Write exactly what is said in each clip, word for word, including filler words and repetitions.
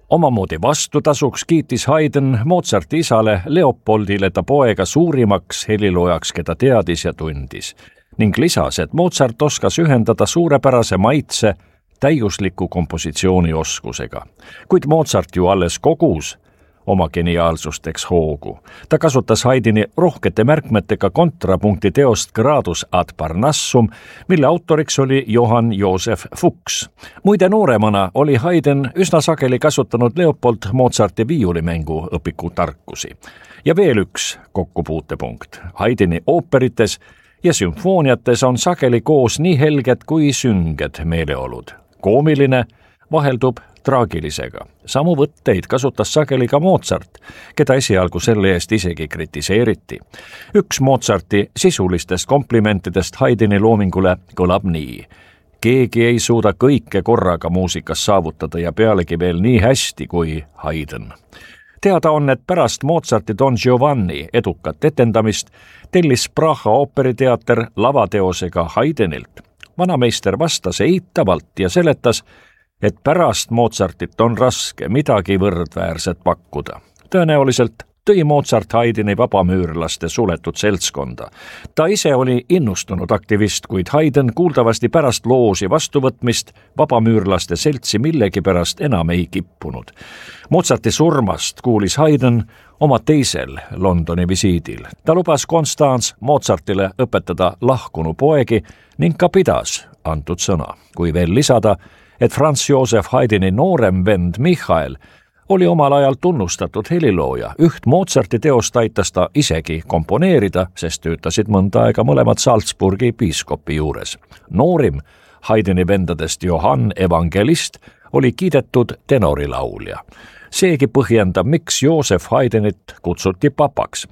Omamoodi vastutasuks kiitis Haydn Mozarti isale Leopoldile ta poega suurimaks heliloojaks, keda teadis ja tundis, ning lisas, et Mozart oskas ühendada suurepärase maitse täiusliku kompositsiooni oskusega. Kuid Mozart ju alles kogus oma geniaalsusteks hoogu. Ta kasutas Haydni rohkete märkmetega kontrapunkti teost Gradus ad Parnassum, mille autoriks oli Johann Joseph Fuchs. Muide nooremana oli Haydn üsna sageli kasutanud Leopold Mozarti viiulimängu õpiku tarkusi. Ja veel üks kokkupuutepunkt. Haydni ooperites ja sümfooniates on sageli koos nii helged kui sünged meeleolud. Koomiline vaheldub traagilisega. Samu võtteid kasutas sageli ka Mozart, keda esialgu selle eest isegi kritiseeriti. Üks Mozarti sisulistest komplimentidest Haydni loomingule kõlab nii. Keegi ei suuda kõike korraga muusikas saavutada ja pealegi veel nii hästi kui Haydn. Teada on, et pärast Mozarti Don Giovanni edukat etendamist tellis Praha ooperiteater lavateosega Haydnilt. Vanameister vastas eitavalt ja seletas, et pärast Mozartit on raske midagi võrdväärset pakkuda. Tõenäoliselt tõi Mozart Haydni vabamüürlaste suletud seltskonda. Ta ise oli innustunud aktivist, kuid Haydn kuuldavasti pärast loosi vastuvõtmist vabamüürlaste seltsi millegipärast enam ei kippunud. Mozarti surmast kuulis Haydn oma teisel Londoni visiidil. Ta lubas Constance Mozartile õpetada lahkunu poegi ning ka pidas antud sõna. Kui veel lisada, et Franz Joseph Haydni noorem vend Michael oli omal ajal tunnustatud helilooja. Üht Mozarti teost aitas ta isegi komponeerida, sest töötasid mõnda aega mõlemad Salzburgi piiskopi juures. Noorim Haydni vendadest Johann Evangelist oli kiidetud tenorilaulja. Seegi põhjendab, miks Joseph Haydnit kutsuti papaks.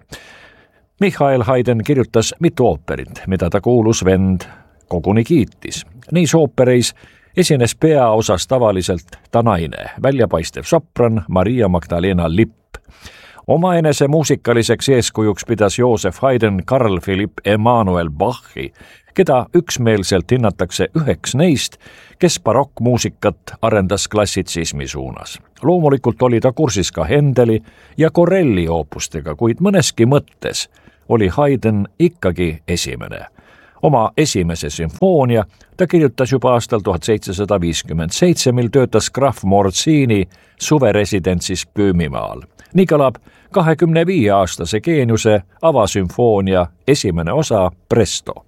Michael Haydn kirjutas mitu ooperit, mida ta kuulus vend koguni kiitis. Neis oopereis esines peaosas tavaliselt ta naine, väljapaistev sopran Maria Magdalena Lipp. Omaenese muusikaliseks eeskujuks pidas Joseph Haydn Carl Philipp Emanuel Bachi, keda üksmeelselt hinnatakse üheks neist, kes barokkmuusikat arendas klassitsismi suunas. Loomulikult oli ta kursis ka Händeli ja Corelli oopustega, kuid mõneski mõttes oli Haydn ikkagi esimene. Oma esimese sümfoonia ta kirjutas juba aastal tuhat seitsesada viiskümmend seitse, mil töötas Graf Morzini suveresidentsis Pöömimaal. Nii kõlab kahekümne viie aastase geeniuse avasümfoonia esimene osa Presto.